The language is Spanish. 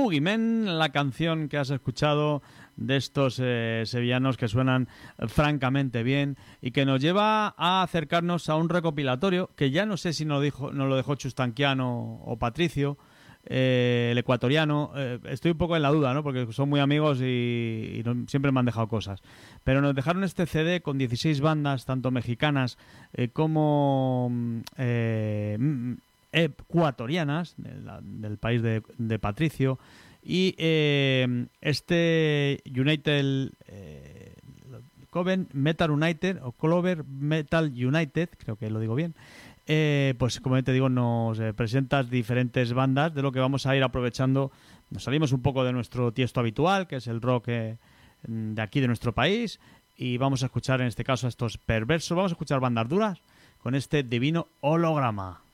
Mugimen, la canción que has escuchado de estos sevillanos que suenan francamente bien y que nos lleva a acercarnos a un recopilatorio que ya no sé si nos lo dejó Chustanquiano o Patricio, el ecuatoriano. Estoy un poco en la duda, ¿no? Porque son muy amigos y siempre me han dejado cosas. Pero nos dejaron este CD con 16 bandas, tanto mexicanas como ecuatorianas, del país de Patricio. Y este United Coven Metal United o Clover Metal United, creo que lo digo bien, pues como te digo, nos presentas diferentes bandas de lo que vamos a ir aprovechando. Nos salimos un poco de nuestro tiesto habitual, que es el rock de aquí de nuestro país, y vamos a escuchar en este caso a estos Perversos. Vamos a escuchar bandas duras con este Divino Holograma.